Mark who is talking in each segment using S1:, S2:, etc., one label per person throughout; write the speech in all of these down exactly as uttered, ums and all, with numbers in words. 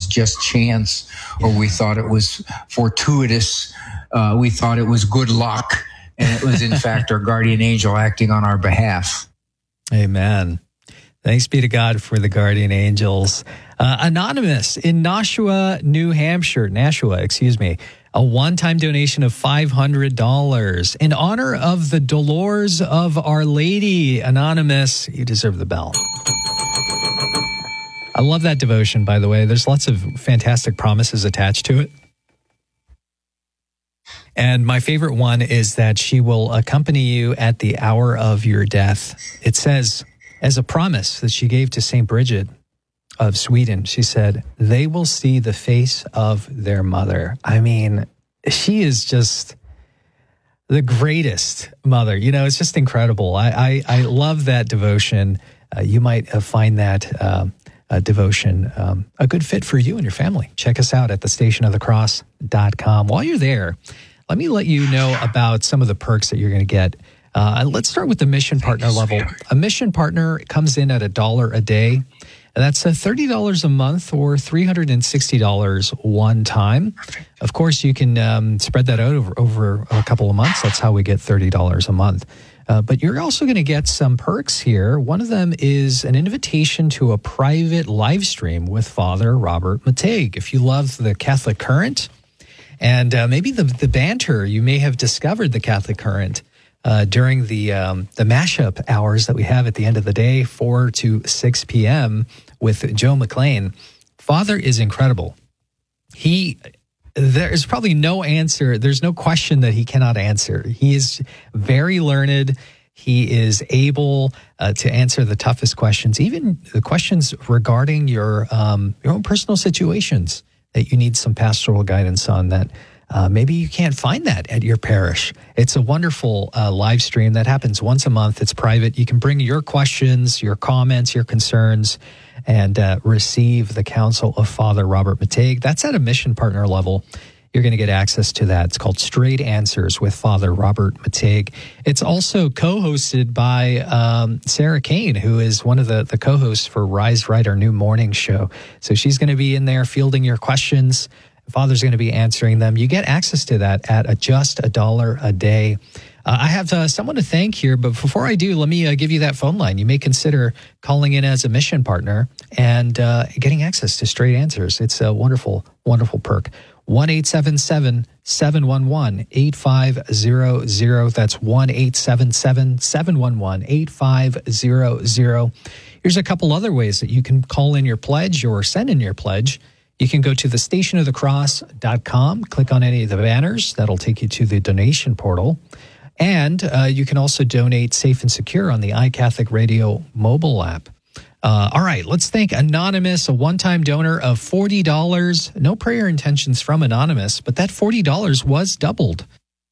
S1: just chance, or we thought it was fortuitous. Uh, we thought it was good luck, and it was in fact our guardian angel acting on our behalf.
S2: Amen. Thanks be to God for the guardian angels. Uh, Anonymous in Nashua, New Hampshire, Nashua, excuse me, a one-time donation of five hundred dollars in honor of the Dolores of Our Lady. Anonymous, you deserve the bell. I love that devotion, by the way. There's lots of fantastic promises attached to it. And my favorite one is that she will accompany you at the hour of your death. It says, as a promise that she gave to Saint Bridget of Sweden, she said, they will see the face of their mother. I mean, she is just the greatest mother. You know, it's just incredible. I, I, I love that devotion. Uh, you might uh, find that uh, uh, devotion um, a good fit for you and your family. Check us out at the station of the cross dot com. While you're there, let me let you know about some of the perks that you're going to get. Uh, let's start with the mission partner level. A mission partner comes in at a dollar a day. That's uh, thirty dollars a month or three hundred sixty dollars one time. Of course, you can um, spread that out over, over a couple of months. That's how we get thirty dollars a month. Uh, but you're also going to get some perks here. One of them is an invitation to a private live stream with Father Robert Matej. If you love the Catholic Current and uh, maybe the, the banter, you may have discovered the Catholic Current Uh, during the um, the mashup hours that we have at the end of the day, four to six p.m. with Joe McLean. Father is incredible. He, there's probably no answer. There's no question that he cannot answer. He is very learned. He is able uh, to answer the toughest questions, even the questions regarding your um, your own personal situations that you need some pastoral guidance on. That Uh, maybe you can't find that at your parish. It's a wonderful uh, live stream that happens once a month. It's private. You can bring your questions, your comments, your concerns, and uh, receive the counsel of Father Robert Matej. That's at a mission partner level. You're going to get access to that. It's called Straight Answers with Father Robert Matej. It's also co-hosted by um, Sarah Kane, who is one of the, the co-hosts for Rise Right, our new morning show. So she's going to be in there fielding your questions. Father's going to be answering them. You get access to that at a just a dollar a day. Uh, I have uh, someone to thank here, but before I do, let me uh, give you that phone line. You may consider calling in as a mission partner and uh, getting access to Straight Answers. It's a wonderful, wonderful perk. one eight seven seven, seven one one, eight five zero zero. That's one eight seven seven, seven one one, eight five zero zero. Here's a couple other ways that you can call in your pledge or send in your pledge. You can go to the station of the cross dot com, click on any of the banners. That'll take you to the donation portal. And uh, you can also donate safe and secure on the iCatholic Radio mobile app. Uh, all right, let's thank Anonymous, a one-time donor of forty dollars. No prayer intentions from Anonymous, but that forty dollars was doubled.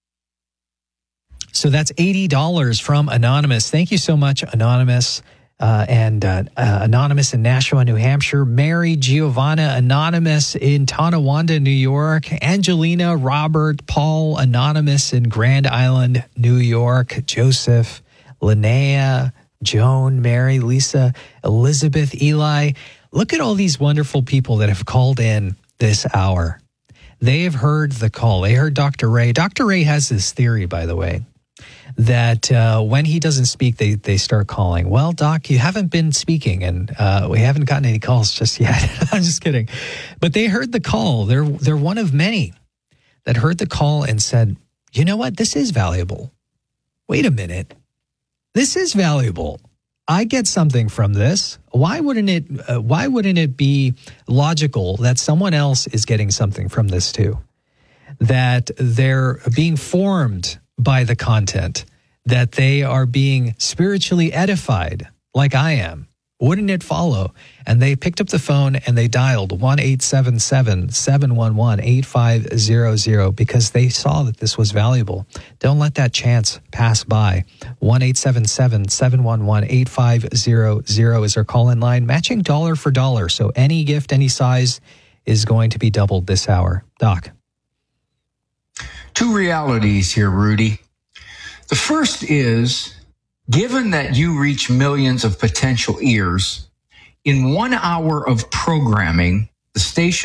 S2: So that's eighty dollars from Anonymous. Thank you so much, Anonymous. Uh, and uh, uh, Anonymous in Nashua, New Hampshire, Mary Giovanna Anonymous in Tonawanda, New York, Angelina, Robert, Paul Anonymous in Grand Island, New York, Joseph, Linnea, Joan, Mary, Lisa, Elizabeth, Eli. Look at all these wonderful people that have called in this hour. They have heard the call. They heard Doctor Ray. Doctor Ray has this theory, by the way, that uh, when he doesn't speak, they they start calling. Well, Doc, you haven't been speaking, and uh, we haven't gotten any calls just yet. I'm just kidding. But they heard the call. They're they're one of many that heard the call and said, you know what? This is valuable. Wait a minute. This is valuable. I get something from this. Why wouldn't it? Uh, why wouldn't it be logical that someone else is getting something from this too? That they're being formed by the content, that they are being spiritually edified like I am. Wouldn't it follow? And they picked up the phone and they dialed one eight seven seven, seven one one, eight five zero zero because they saw that this was valuable. Don't let that chance pass by. one eight seven seven, seven one one, eight five zero zero is our call-in line, matching dollar for dollar. So any gift, any size is going to be doubled this hour. Doc.
S1: Two realities here, Rudy. The first is, given that you reach millions of potential ears, in one hour of programming, the station